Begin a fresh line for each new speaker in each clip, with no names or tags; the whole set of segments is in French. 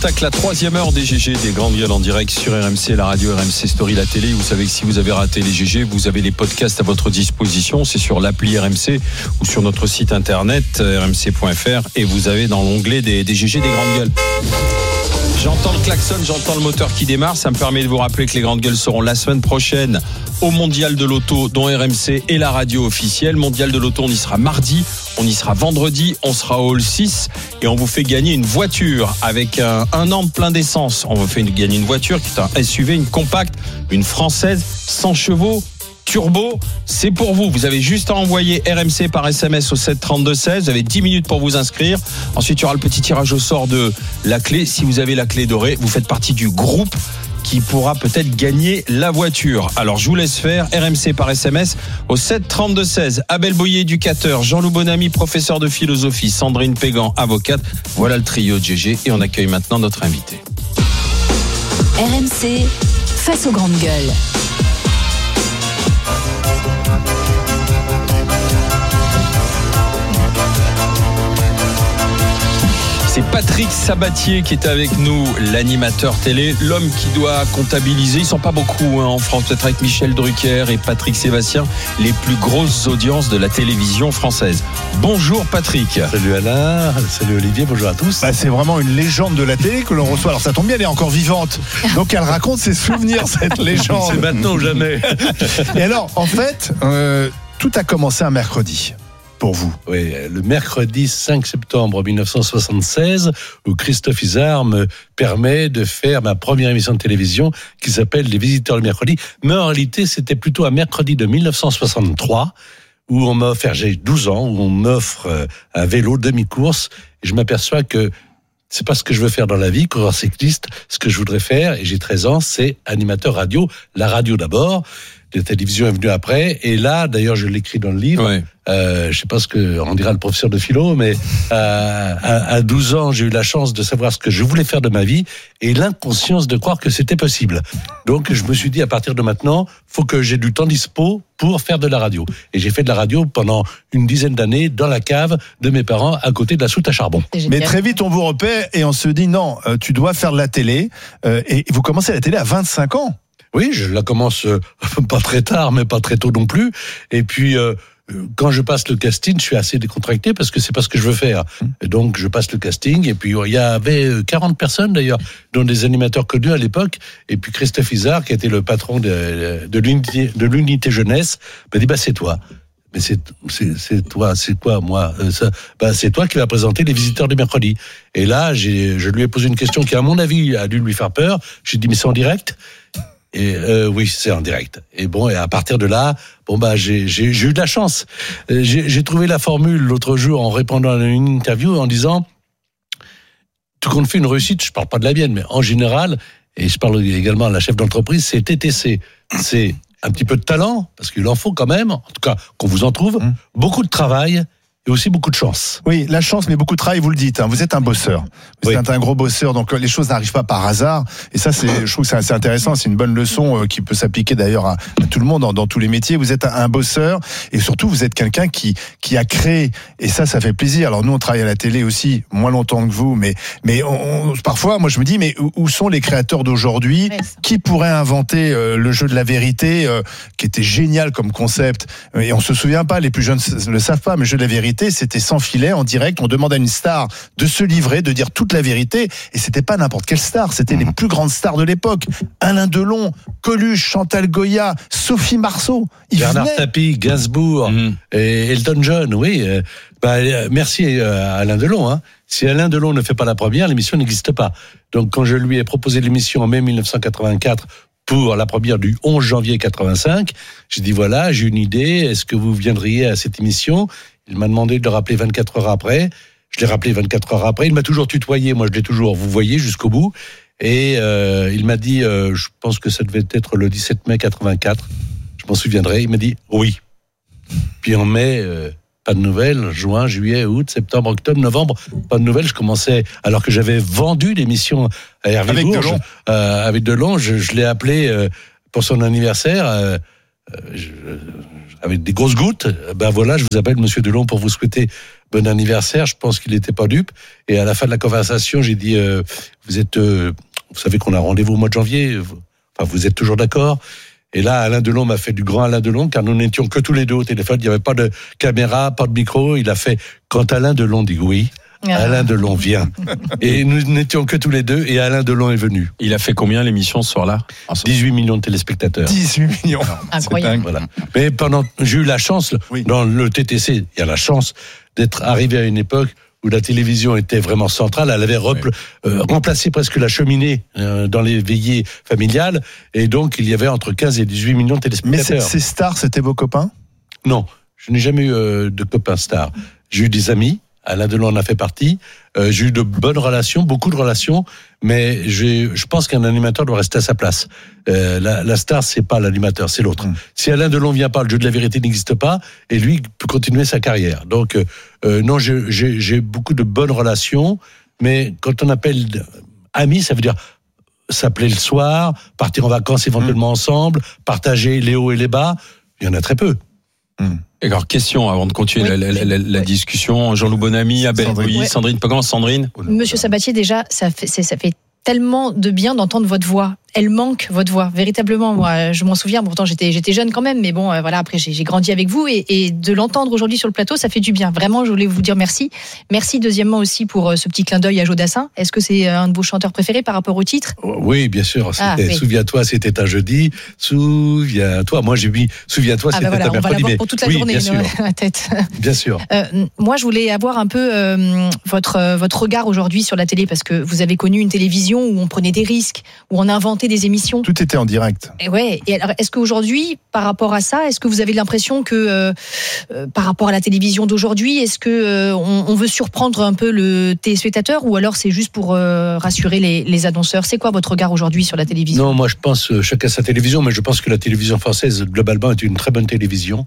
attaque la troisième heure des GG, des grandes gueules en direct sur RMC, la radio, RMC Story, la télé. Vous savez que si vous avez raté les GG, vous avez les podcasts à votre disposition. C'est sur l'appli RMC ou sur notre site internet rmc.fr et vous avez dans l'onglet des GG, des grandes gueules. J'entends le klaxon, j'entends le moteur qui démarre. Ça me permet de vous rappeler que les grandes gueules seront la semaine prochaine au Mondial de l'Auto, dont RMC est la radio officielle. Mondial de l'Auto, on y sera mardi, on y sera vendredi, on sera au Hall 6 et on vous fait gagner une voiture avec un an de plein d'essence. On vous fait gagner une voiture qui est un SUV, une compacte, une française, 100 chevaux. Turbo, c'est pour vous. Vous avez juste à envoyer RMC par SMS au 732-16. Vous avez 10 minutes pour vous inscrire. Ensuite, il y aura le petit tirage au sort de la clé. Si vous avez la clé dorée, vous faites partie du groupe qui pourra peut-être gagner la voiture. Alors, je vous laisse faire. RMC par SMS au 732-16. Abel Boyer, éducateur. Jean-Loup Bonamy, professeur de philosophie. Sandrine Pégan, avocate. Voilà le trio de GG. Et on accueille maintenant notre invité.
RMC face aux grandes gueules.
C'est Patrick Sabatier qui est avec nous, l'animateur télé, l'homme qui doit comptabiliser. Ils ne sont pas beaucoup en France, peut-être avec Michel Drucker et Patrick Sébastien, les plus grosses audiences de la télévision française. Bonjour Patrick.
Salut Alain, salut Olivier, bonjour à tous.
C'est vraiment une légende de la télé que l'on reçoit. Alors ça tombe bien, elle est encore vivante. Donc elle raconte ses souvenirs, cette légende.
C'est maintenant ou jamais.
Et alors, en fait, tout a commencé un mercredi. Pour vous.
Oui, le mercredi 5 septembre 1976, où Christophe Izard me permet de faire ma première émission de télévision qui s'appelle Les Visiteurs du mercredi. Mais en réalité, c'était plutôt un mercredi de 1963 où on m'a offert, j'ai 12 ans, où on m'offre un vélo demi-course et je m'aperçois que c'est pas ce que je veux faire dans la vie, coureur cycliste. Ce que je voudrais faire, et j'ai 13 ans, c'est animateur radio. La radio d'abord. La télévision est venue après. Et là, d'ailleurs, je l'écris dans le livre. Ouais. Je sais pas ce que on dira le professeur de philo, mais à 12 ans, j'ai eu la chance de savoir ce que je voulais faire de ma vie et l'inconscience de croire que c'était possible. Donc, je me suis dit, à partir de maintenant, faut que j'ai du temps dispo pour faire de la radio. Et j'ai fait de la radio pendant une dizaine d'années dans la cave de mes parents à côté de la soute à charbon.
Mais très vite, on vous repère et on se dit, non, tu dois faire de la télé. Et vous commencez la télé à 25 ans.
Oui, je la commence pas très tard, mais pas très tôt non plus. Et puis, quand je passe le casting, je suis assez décontracté parce que c'est pas ce que je veux faire. Et donc, je passe le casting. Et puis, il y avait 40 personnes d'ailleurs, dont des animateurs connus à l'époque. Et puis, Christophe Izard, qui était le patron de l'unité jeunesse, m'a dit, c'est toi. Mais c'est toi, c'est quoi, moi c'est toi qui vas présenter les visiteurs du mercredi. Et là, je lui ai posé une question qui, à mon avis, a dû lui faire peur. J'ai dit, mais c'est en direct? Et oui, c'est en direct. Et bon, et à partir de là, j'ai eu de la chance. J'ai trouvé la formule l'autre jour en répondant à une interview en disant, tout compte fait une réussite, je parle pas de la mienne, mais en général, et je parle également à la chef d'entreprise, c'est TTC. C'est un petit peu de talent, parce qu'il en faut quand même, en tout cas qu'on vous en trouve, beaucoup de travail. Et aussi beaucoup de chance.
Oui, la chance, mais beaucoup de travail, vous le dites. Vous êtes un bosseur. Vous êtes un gros bosseur, donc les choses n'arrivent pas par hasard. Et ça, je trouve que c'est assez intéressant. C'est une bonne leçon qui peut s'appliquer d'ailleurs à tout le monde dans tous les métiers. Vous êtes un bosseur et surtout, vous êtes quelqu'un qui a créé. Et ça fait plaisir. Alors nous, on travaille à la télé aussi, moins longtemps que vous, mais parfois, moi, je me dis, mais où sont les créateurs d'aujourd'hui qui pourraient inventer le jeu de la vérité, qui était génial comme concept. Et on se souvient pas, les plus jeunes ne le savent pas, mais le jeu de la vérité, c'était sans filet, en direct. On demande à une star de se livrer, de dire toute la vérité. Et c'était pas n'importe quelle star, c'était les plus grandes stars de l'époque. Alain Delon, Coluche, Chantal Goya, Sophie Marceau.
Bernard Tapie, Gainsbourg, et Elton John, oui. Merci à Alain Delon. Si Alain Delon ne fait pas la première, l'émission n'existe pas. Donc quand je lui ai proposé l'émission en mai 1984, pour la première du 11 janvier 85, j'ai dit voilà, j'ai une idée, est-ce que vous viendriez à cette émission? Il m'a demandé de le rappeler 24 heures après. Je l'ai rappelé 24 heures après. Il m'a toujours tutoyé, moi je l'ai toujours, vous voyez, jusqu'au bout. Et il m'a dit, je pense que ça devait être le 17 mai 84, je m'en souviendrai. Il m'a dit oui. Puis en mai, pas de nouvelles. Juin, juillet, août, septembre, octobre, novembre, pas de nouvelles. Je commençais, alors que j'avais vendu l'émission à Hervé Bourges. Avec Delon, je l'ai appelé pour son anniversaire. avec des grosses gouttes. Ben voilà, je vous appelle Monsieur Delon pour vous souhaiter bon anniversaire. Je pense qu'il n'était pas dupe. Et à la fin de la conversation, j'ai dit, vous savez qu'on a rendez-vous au mois de janvier. Enfin, vous êtes toujours d'accord? Et là, Alain Delon m'a fait du grand Alain Delon, car nous n'étions que tous les deux au téléphone. Il n'y avait pas de caméra, pas de micro. Il a fait, quand Alain Delon dit oui, Alain Delon vient. Et nous n'étions que tous les deux, et Alain Delon est venu.
Il a fait combien l'émission ce soir-là?
18 millions de téléspectateurs.
18 millions.
Incroyable.
Voilà. Mais j'ai eu la chance, dans le TTC, il y a la chance d'être arrivé à une époque où la télévision était vraiment centrale. Elle avait remplacé presque la cheminée dans les veillées familiales. Et donc, il y avait entre 15 et 18 millions de téléspectateurs.
Mais ces stars, c'était vos copains?
Non, je n'ai jamais eu de copains stars. J'ai eu des amis. Alain Delon en a fait partie. J'ai eu de bonnes relations, beaucoup de relations, mais je pense qu'un animateur doit rester à sa place. La star, c'est pas l'animateur, c'est l'autre. Si Alain Delon vient pas, le jeu de la vérité n'existe pas, et lui peut continuer sa carrière. Donc, non, j'ai beaucoup de bonnes relations, mais quand on appelle amis, ça veut dire s'appeler le soir, partir en vacances éventuellement ensemble, partager les hauts et les bas. Il y en a très peu.
Alors, question avant de continuer la discussion. Jean-Loup Bonamy, Abel Bouilly, Sandrine Pagan. Sandrine.
Monsieur Sabatier, déjà, ça fait tellement de bien d'entendre votre voix. Elle manque, votre voix, véritablement. Moi, je m'en souviens, pourtant j'étais jeune quand même, mais bon, voilà, après j'ai grandi avec vous et de l'entendre aujourd'hui sur le plateau, ça fait du bien. Vraiment, je voulais vous dire merci. Merci deuxièmement aussi pour ce petit clin d'œil à Joe Dassin. Est-ce que c'est un de vos chanteurs préférés par rapport au titre?
Oui, bien sûr.
Oui.
Souviens-toi, c'était un jeudi. Souviens-toi. Moi, j'ai mis Souviens-toi, c'était un mercredi.
On va l'avoir pour toute la journée dans la tête.
Bien sûr.
Moi, je voulais avoir un peu votre regard aujourd'hui sur la télé, parce que vous avez connu une télévision où on prenait des risques, où on inventait des émissions.
Tout était en direct.
Et ouais. Et alors, est-ce qu'aujourd'hui, par rapport à ça, est-ce que vous avez l'impression que, par rapport à la télévision d'aujourd'hui, est-ce que on veut surprendre un peu le téléspectateur, ou alors c'est juste pour rassurer les annonceurs? C'est quoi votre regard aujourd'hui sur la télévision?
Non, moi je pense, chacun sa télévision, mais je pense que la télévision française, globalement, est une très bonne télévision.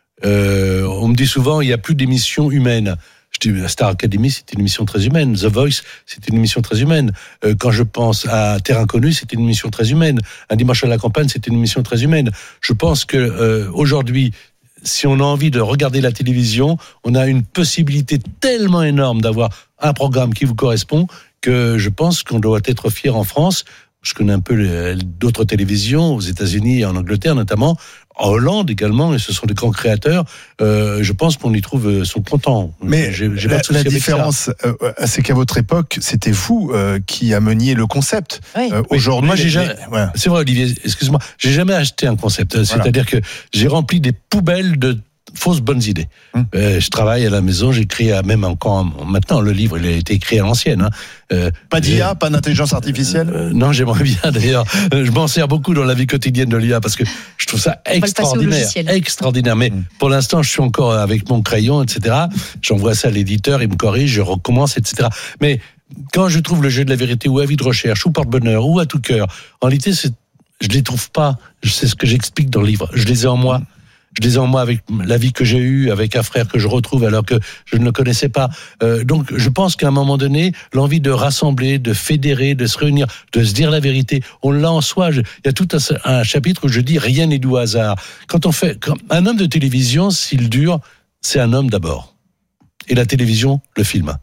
On me dit souvent, il n'y a plus d'émissions humaines. Je dis, la Star Academy, c'était une émission très humaine. The Voice, c'était une émission très humaine. Quand je pense à Terre Inconnue, c'était une émission très humaine. Un dimanche à la campagne, c'était une émission très humaine. Je pense que aujourd'hui, si on a envie de regarder la télévision, on a une possibilité tellement énorme d'avoir un programme qui vous correspond que je pense qu'on doit être fier en France. Je connais un peu d'autres télévisions aux États-Unis et en Angleterre notamment, en Hollande également, et ce sont des grands créateurs. Je pense qu'on y sont contents.
Mais la différence, c'est qu'à votre époque, c'était vous qui ameniez le concept.
Oui.
Aujourd'hui, moi, c'est vrai, Olivier, excuse-moi, j'ai jamais acheté un concept. C'est-à-dire que j'ai rempli des poubelles de fausses bonnes idées. Je travaille à la maison, j'écris même encore maintenant, le livre il a été écrit à l'ancienne.
Pas d'IA, pas d'intelligence artificielle.
Non, j'aimerais bien d'ailleurs. Je m'en sers beaucoup dans la vie quotidienne de l'IA parce que je trouve ça extraordinaire. Mais pour l'instant, je suis encore avec mon crayon, etc. J'envoie ça à l'éditeur, il me corrige, je recommence, etc. Mais quand je trouve le jeu de la vérité ou Avis de recherche ou Porte-Bonheur ou À tout cœur, en réalité, je les trouve pas. C'est ce que j'explique dans le livre. Je les ai en moi. Je les ai en moi avec la vie que j'ai eue, avec un frère que je retrouve alors que je ne le connaissais pas. Donc, je pense qu'à un moment donné, l'envie de rassembler, de fédérer, de se réunir, de se dire la vérité, on l'a en soi. Il y a tout un chapitre où je dis rien n'est dû au hasard. Quand un homme de télévision, s'il dure, c'est un homme d'abord. Et la télévision, le film.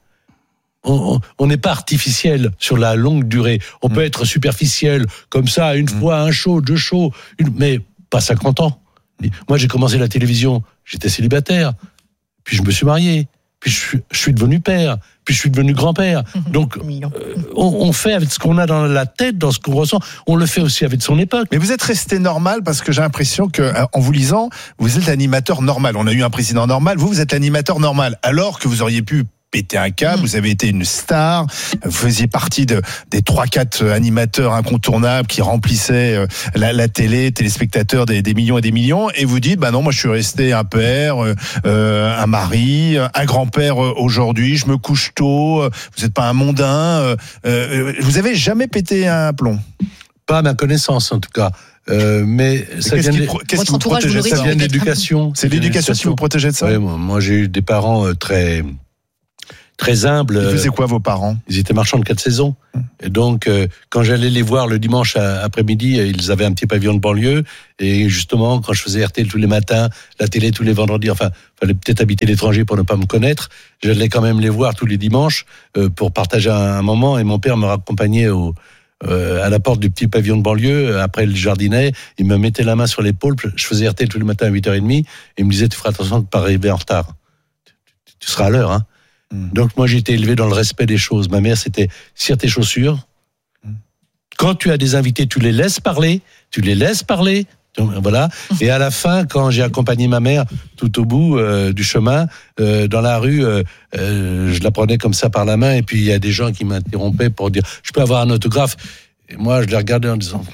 On n'est pas artificiel sur la longue durée. On peut être superficiel, comme ça, une fois, un show, deux shows, mais pas 50 ans. Moi, j'ai commencé la télévision, j'étais célibataire, puis je me suis marié, puis je suis devenu père, puis je suis devenu grand-père. Donc, on fait avec ce qu'on a dans la tête, dans ce qu'on ressent, on le fait aussi avec son époque.
Mais vous êtes resté normal parce que j'ai l'impression que, en vous lisant, vous êtes l'animateur normal. On a eu un président normal, vous êtes l'animateur normal, alors que vous auriez pu péter un câble, vous avez été une star, vous faisiez partie des 3-4 animateurs incontournables qui remplissaient la téléspectateurs des millions et des millions, et vous dites, bah non, moi je suis resté un père, un mari, un grand-père aujourd'hui, je me couche tôt, vous n'êtes pas un mondain, vous avez jamais pété un plomb?
Pas à ma connaissance en tout cas. Mais ça vient de l'éducation.
C'est l'éducation qui vous protégeait de ça?
Oui, moi j'ai eu des parents très très humbles.
Ils faisaient quoi, vos parents?
Ils étaient marchands de 4 saisons. Et donc, quand j'allais les voir le dimanche après-midi, ils avaient un petit pavillon de banlieue. Et justement, quand je faisais RTL tous les matins, la télé tous les vendredis, enfin, fallait peut-être habiter l'étranger pour ne pas me connaître. J'allais quand même les voir tous les dimanches pour partager un moment. Et mon père me raccompagnait à la porte du petit pavillon de banlieue. Après, il jardinait. Il me mettait la main sur l'épaule. Je faisais RTL tous les matins à 8h30. Et il me disait, tu feras attention de ne pas arriver en retard. Tu seras à l'heure, hein. Donc moi j'ai été élevé dans le respect des choses. Ma mère c'était cire tes chaussures. Quand tu as des invités, tu les laisses parler. Donc, voilà. Et à la fin, quand j'ai accompagné ma mère tout au bout du chemin, dans la rue, je la prenais comme ça par la main. Et puis il y a des gens qui m'interrompaient pour dire je peux avoir un autographe. Et moi je les regardais en disant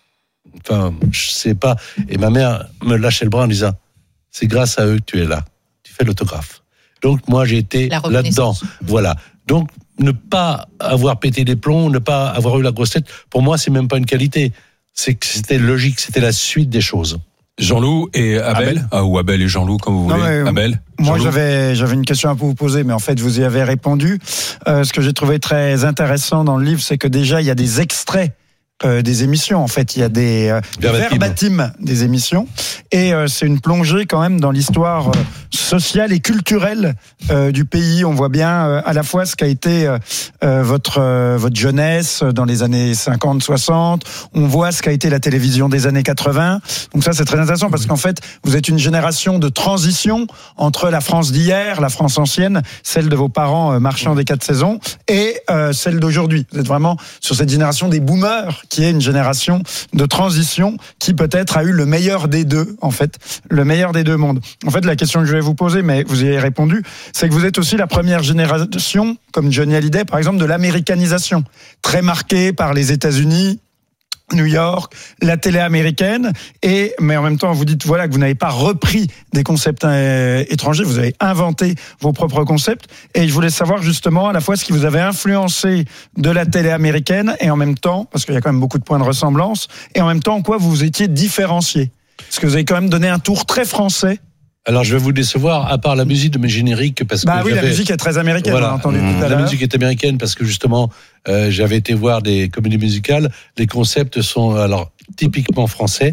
enfin je sais pas. Et ma mère me lâchait le bras en disant c'est grâce à eux que tu es là. Tu fais l'autographe. Donc moi j'ai été là-dedans. Voilà. Donc ne pas avoir pété les plombs, ne pas avoir eu la grosse tête, pour moi c'est même pas une qualité. C'est que c'était logique, c'était la suite des choses.
Jean-Loup et Abel. Ou Abel et Jean-Loup, comme vous voulez. Abel.
Moi, j'avais une question à vous poser, mais en fait, vous y avez répondu. Ce que j'ai trouvé très intéressant dans le livre, c'est que déjà, il y a des extraits des émissions. En fait, il y a des verbatim des émissions, et c'est une plongée quand même dans l'histoire sociale et culturelle du pays. On voit bien à la fois ce qu'a été votre jeunesse dans les années 50-60. On voit ce qu'a été la télévision des années 80. Donc ça, c'est très intéressant parce qu'en fait, vous êtes une génération de transition entre la France d'hier, la France ancienne, celle de vos parents marchands des 4 saisons, et celle d'aujourd'hui. Vous êtes vraiment sur cette génération des boomers, qui est une génération de transition qui peut-être a eu le meilleur des deux, en fait, le meilleur des deux mondes. En fait, la question que je vais vous poser, mais vous y avez répondu, c'est que vous êtes aussi la première génération, comme Johnny Hallyday, par exemple, de l'américanisation, très marquée par les États-Unis, New York, la télé américaine, mais en même temps vous dites voilà que vous n'avez pas repris des concepts étrangers, vous avez inventé vos propres concepts, et je voulais savoir justement à la fois ce qui vous avait influencé de la télé américaine, et en même temps, parce qu'il y a quand même beaucoup de points de ressemblance, et en même temps en quoi vous vous étiez différencié, parce que vous avez quand même donné un tour très français.
Alors je vais vous décevoir, à part la musique de mes génériques, parce que
la musique est très américaine,
voilà,
on l'a entendu tout à l'heure.
La musique est américaine parce que justement, j'avais été voir des comédies musicales. Les concepts sont alors typiquement français,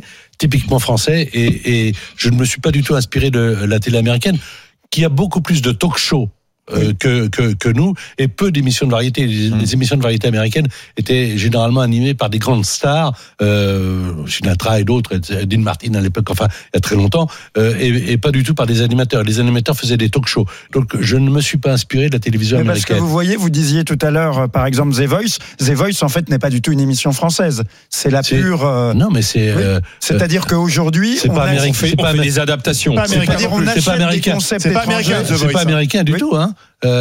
et je ne me suis pas du tout inspiré de la télé américaine, qui a beaucoup plus de talk-show que nous, et peu d'émissions de variété. Les émissions de variété américaines étaient généralement animées par des grandes stars, Sinatra et d'autres, Dean Martin à l'époque, enfin il y a très longtemps, et pas du tout par des animateurs. Les animateurs faisaient des talk-shows. Donc je ne me suis pas inspiré de la télévision américaine.
Parce que vous voyez, vous disiez tout à l'heure, par exemple, The Voice. The Voice, en fait, n'est pas du tout une émission française. C'est la pure.
Non, mais c'est.
Oui. C'est-à-dire qu'aujourd'hui,
c'est pas américain.
On fait des adaptations.
C'est pas américain.
C'est pas américain. C'est pas américain du tout, hein.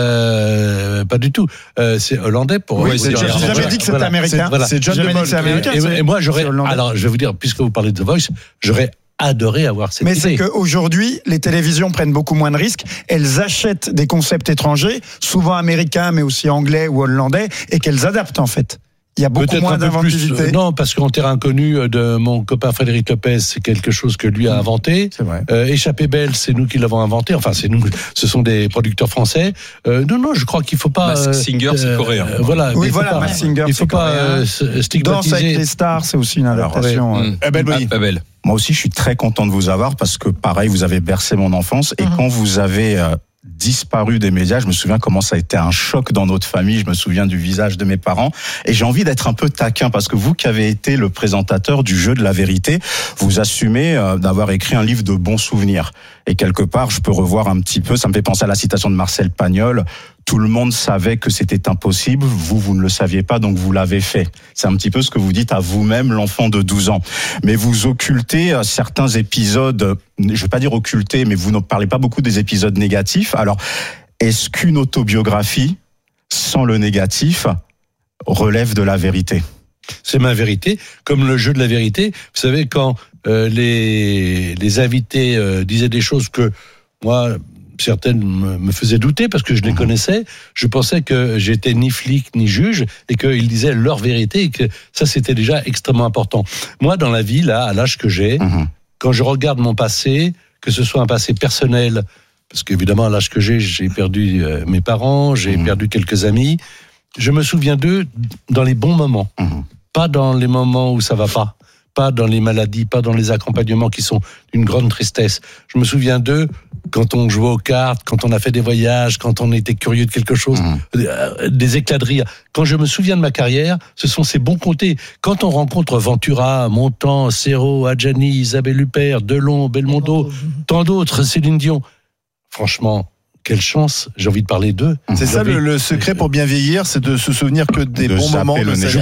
Pas du tout. C'est hollandais pour.
Oui, j'ai jamais dit que c'était américain.
C'est John de Mol. Et moi, j'aurais. Alors, je vais vous dire, puisque vous parlez de The Voice, j'aurais adoré avoir cette idée.
Mais c'est qu'aujourd'hui, les télévisions prennent beaucoup moins de risques. Elles achètent des concepts étrangers, souvent américains, mais aussi anglais ou hollandais, et qu'elles adaptent en fait. Il y a beaucoup moins d'inventivité.
Non, parce qu'en terrain connu de mon copain Frédéric Lopez, c'est quelque chose que lui a inventé.
C'est vrai.
Échappée belle, c'est nous qui l'avons inventé. Enfin, c'est nous. Ce sont des producteurs français. Non, je crois qu'il faut pas.
Masked Singer, c'est coréen.
Voilà.
Oui, voilà. Masked Singer,
il faut pas stigmatiser.
Danse avec les stars, c'est aussi une adaptation.
Abel.
Moi aussi, je suis très content de vous avoir parce que, pareil, vous avez bercé mon enfance. Et quand vous avez disparu des médias, je me souviens comment ça a été un choc dans notre famille. Je me souviens du visage de mes parents. Et j'ai envie d'être un peu taquin parce que vous qui avez été le présentateur du jeu de la vérité, vous assumez d'avoir écrit un livre de bons souvenirs. Et quelque part, je peux revoir un petit peu, ça me fait penser à la citation de Marcel Pagnol. Tout le monde savait que c'était impossible, vous ne le saviez pas, donc vous l'avez fait. C'est un petit peu ce que vous dites à vous-même, l'enfant de 12 ans. Mais vous occultez certains épisodes, je ne vais pas dire occulter, mais vous ne parlez pas beaucoup des épisodes négatifs. Alors, est-ce qu'une autobiographie, sans le négatif, relève de la vérité ?
C'est ma vérité, comme le jeu de la vérité. Vous savez, quand les invités disaient des choses que moi... certaines me faisaient douter parce que je les connaissais. Je pensais que j'étais ni flic ni juge et qu'ils disaient leur vérité et que ça, c'était déjà extrêmement important. Moi, dans la vie, là, à l'âge que j'ai, quand je regarde mon passé, que ce soit un passé personnel, parce qu'évidemment, à l'âge que j'ai perdu mes parents, j'ai perdu quelques amis. Je me souviens d'eux dans les bons moments, pas dans les moments où ça va pas dans les maladies, pas dans les accompagnements qui sont d'une grande tristesse. Je me souviens d'eux quand on jouait aux cartes, quand on a fait des voyages, quand on était curieux de quelque chose, des éclats de rire. Quand je me souviens de ma carrière, ce sont ces bons côtés. Quand on rencontre Ventura, Montand, Serrault, Adjani, Isabelle Huppert, Delon, Belmondo, tant d'autres, Céline Dion, franchement, quelle chance, j'ai envie de parler d'eux.
C'est ça le secret pour bien vieillir, c'est de se souvenir que des bons moments.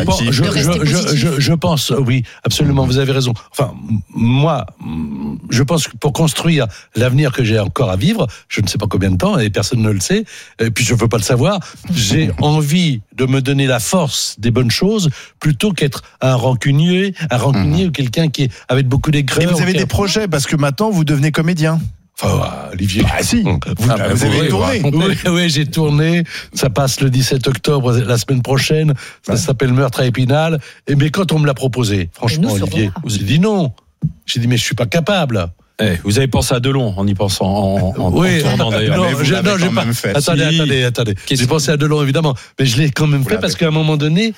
Je pense, oui, absolument, vous avez raison. Enfin, moi, je pense que pour construire l'avenir que j'ai encore à vivre, je ne sais pas combien de temps, et personne ne le sait, et puis je ne veux pas le savoir, j'ai envie de me donner la force des bonnes choses, plutôt qu'être un rancunier ou quelqu'un qui est avec beaucoup d'aigreur.
Et vous avez des projets, parce que maintenant, vous devenez comédien.
Enfin, Olivier.
Ah si. Vous avez tourné.
Oui, j'ai tourné. Ça passe le 17 octobre, la semaine prochaine. Ça s'appelle Meurtre à Épinal. Mais quand on me l'a proposé, franchement, Olivier, j'ai dit non. J'ai dit, mais je suis pas capable.
Vous avez pensé à Delon en y pensant en tournant d'ailleurs.
Non, j'ai pas fait. Attendez. J'ai pensé à Delon évidemment, mais je l'ai quand même fait parce qu'à un moment donné,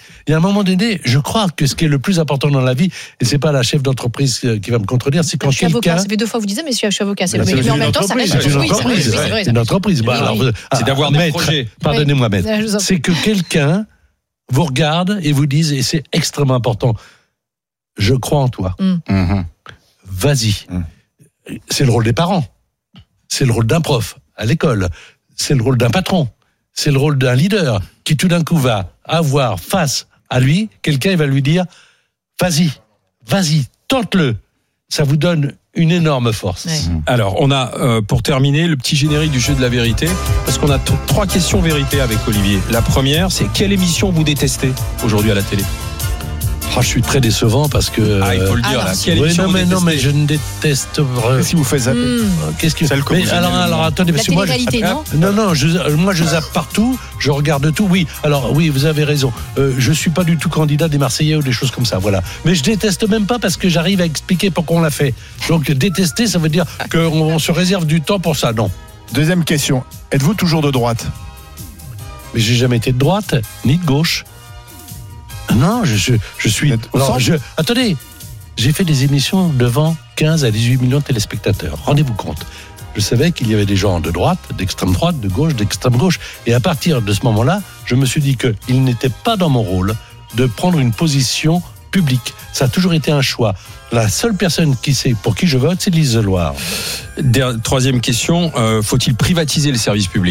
je crois que ce qui est le plus important dans la vie, et c'est pas la chef d'entreprise qui va me contredire, c'est quand quelqu'un.
Avocat, ça fait 2 fois que vous disiez, mais je suis avocat. Mais en même temps, ça reste
une entreprise.
C'est d'avoir des projets.
Pardonnez-moi, maître. C'est que quelqu'un vous regarde et vous dise, et c'est extrêmement important, je crois en toi. Vas-y. C'est le rôle des parents, c'est le rôle d'un prof à l'école, c'est le rôle d'un patron, c'est le rôle d'un leader qui tout d'un coup va avoir face à lui, quelqu'un va lui dire vas-y, tente-le. Ça vous donne une énorme force.
Ouais.
Alors, on a, pour terminer, le petit générique du jeu de la vérité, parce qu'on a 3 questions vérité avec Olivier. La première, c'est quelle émission vous détestez aujourd'hui à la télé ?
Je suis très décevant parce que.
Il faut le dire là. Quelle
oui,
émission
non, mais je ne déteste vraiment.
Qu'est-ce qui vous fait zapper
Qu'est-ce qui. Mais alors, attendez, parce que moi. Non, moi je zappe partout, je regarde tout. Oui, alors oui, vous avez raison. Je suis pas du tout candidat des Marseillais ou des choses comme ça, voilà. Mais je déteste même pas parce que j'arrive à expliquer pourquoi on l'a fait. Donc détester, ça veut dire qu'on se réserve du temps pour ça, non.
Deuxième question. Êtes-vous toujours de droite ?
Mais j'ai jamais été de droite ni de gauche. Non, je suis. Alors, attendez, j'ai fait des émissions devant 15 à 18 millions de téléspectateurs. Rendez-vous compte. Je savais qu'il y avait des gens de droite, d'extrême droite, de gauche, d'extrême gauche. Et à partir de ce moment-là, je me suis dit qu'il n'était pas dans mon rôle de prendre une position publique. Ça a toujours été un choix. La seule personne qui sait pour qui je vote, c'est Lise Loire.
Troisième question, faut-il privatiser le service public ?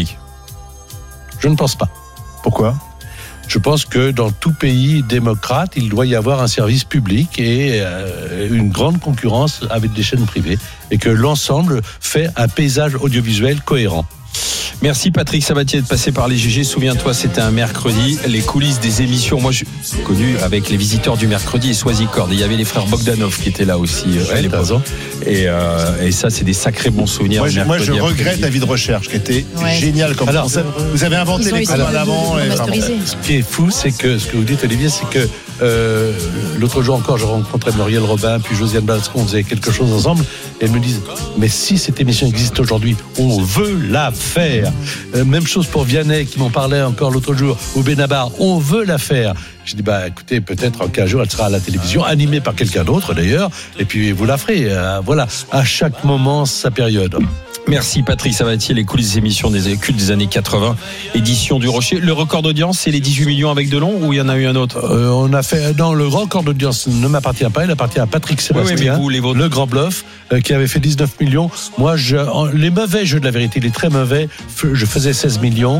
Je ne pense pas.
Pourquoi ?
Je pense que dans tout pays démocrate, il doit y avoir un service public et une grande concurrence avec des chaînes privées et que l'ensemble fait un paysage audiovisuel cohérent.
Merci Patrick Sabatier de passer par les GG. Souviens-toi, c'était un mercredi. Les coulisses des émissions, moi je suis connu avec les visiteurs du mercredi et Soisicord. Il y avait les frères Bogdanov qui étaient là aussi à l'époque. Et ça, c'est des sacrés bons souvenirs.
Moi je regrette la vie de recherche qui était géniale comme concept. Vous avez inventé les communs d'avant.
Ce qui est fou, c'est que ce que vous dites, Olivier, c'est que l'autre jour encore, je rencontrais Muriel Robin, puis Josiane Balasco, on faisait quelque chose ensemble, et elles me disent, mais si cette émission existe aujourd'hui, on veut la faire. Même chose pour Vianney, qui m'en parlait encore l'autre jour, ou Benabar, on veut la faire. Je dis, écoutez, peut-être qu'un jour elle sera à la télévision, animée par quelqu'un d'autre d'ailleurs, et puis vous la ferez. Voilà, à chaque moment, sa période.
Merci Patrick Sabatier, les coulisses des émissions des cultes des années 80, édition du Rocher. Le record d'audience, c'est les 18 millions avec Delon ou il y en a eu un autre ?
On a fait, non, le record d'audience ne m'appartient pas, il appartient à Patrick Sébastien, le grand bluff, qui avait fait 19 millions. Moi, les mauvais jeux de la vérité, les très mauvais, je faisais 16 millions.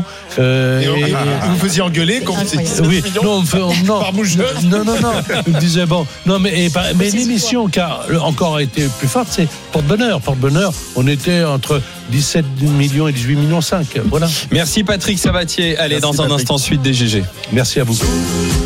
Vous faisiez engueuler quand vous étiez 16 millions par Mougeux.
Non. Je me disais, mais l'émission qui a encore été plus forte, c'est Porte-Bonheur. Porte-Bonheur, on était entre 17 millions et 18 millions 5. Voilà.
Merci Patrick Sabatier. Allez, dans un instant, suite des GG.
Merci à vous.